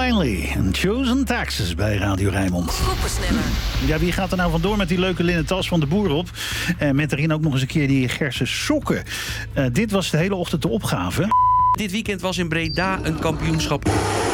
Langley en Chosen Taxes bij Radio Rijnmond. Ja, wie gaat er nou vandoor met die leuke linnen tas van de boer op? Met erin ook nog eens een keer die Gerse sokken. Dit was de hele ochtend de opgave. Dit weekend was in Breda een kampioenschap.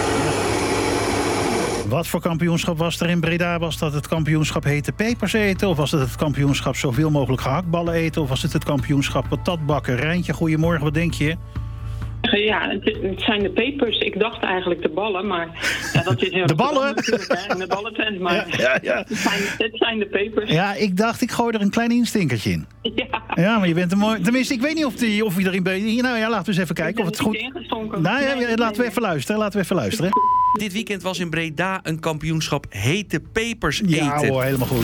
Wat voor kampioenschap was er in Breda? Was dat het kampioenschap hete pepers eten? Of was het het kampioenschap zoveel mogelijk gehaktballen eten? Of was het kampioenschap patatbakken? Rijntje, goedemorgen, wat denk je? Ja, het zijn de pepers. Ik dacht eigenlijk de ballen, maar ja, dat is heel de ballen? En de ballentent, maar ja. Het zijn de pepers. Ja, ik dacht, ik gooi er een klein instinkertje in. Ja, maar je bent een mooi... Tenminste, ik weet niet of je erin bent. Nou ja, laten we eens even kijken of het goed... Nou ja, laten we even luisteren. Dit weekend was in Breda een kampioenschap hete pepers eten. Ja hoor, helemaal goed.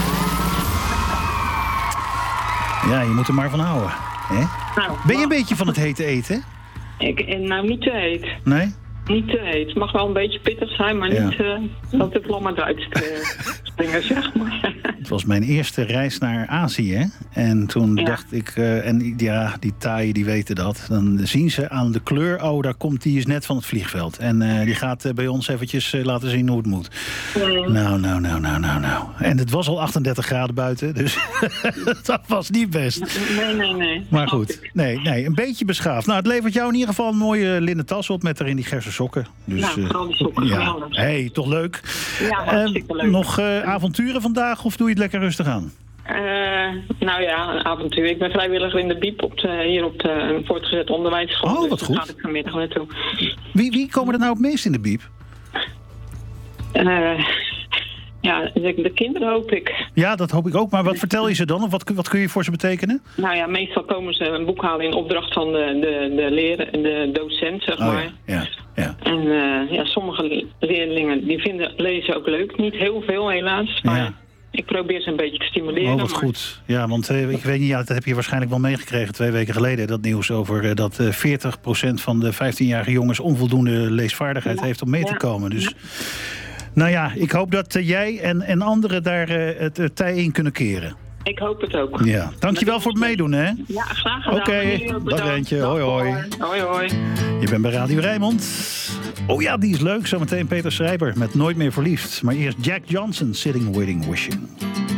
Ja, je moet er maar van houden. Hè? Nou, ben je een beetje van het hete eten? Nou, niet te heet. Nee? Niet te heet. Het mag wel een beetje pittig zijn, maar niet dat de vlammen eruit springen, zeg maar. Het was mijn eerste reis naar Azië. En toen dacht ik, die taaien die weten dat. Dan zien ze aan de kleur, die is net van het vliegveld. En die gaat bij ons eventjes laten zien hoe het moet. Nou. En het was al 38 graden buiten, dus dat was niet best. Nee. Maar goed, nee, een beetje beschaafd. Nou, het levert jou in ieder geval een mooie linnen tas op met erin die Gerse sokken. Dus, vooral die sokken. Ja. Hey, toch leuk. Ja, hartstikke leuk. Nog avonturen vandaag of doe je het lekker rustig aan? Nou ja, een avontuur. Ik ben vrijwilliger in de BIEB hier op de voortgezet onderwijsschool. Oh, wat goed. Daar ga ik vanmiddag naartoe. Wie komen er nou het meest in de BIEB? Ja, de kinderen hoop ik. Ja, dat hoop ik ook. Maar wat vertel je ze dan? Of wat kun je voor ze betekenen? Nou ja, meestal komen ze een boek halen in opdracht van de docent, zeg maar. Ja. En sommige leerlingen die vinden lezen ook leuk. Niet heel veel helaas, maar ik probeer ze een beetje te stimuleren. Oh, wat goed. Ja, want ik weet niet, dat heb je waarschijnlijk wel meegekregen 2 weken geleden, dat nieuws over dat 40% van de 15-jarige jongens onvoldoende leesvaardigheid heeft om mee te komen. Dus... Nou ja, ik hoop dat jij en anderen daar het tij in kunnen keren. Ik hoop het ook. Ja, dankjewel voor het meedoen, hè? Ja, graag gedaan. Oké, dag Rentje. Hoi. Hoi. Je bent bij Radio Rijnmond. Oh ja, die is leuk. Zometeen Peter Schrijber met Nooit meer verliefd. Maar eerst Jack Johnson, Sitting, Waiting, Wishing.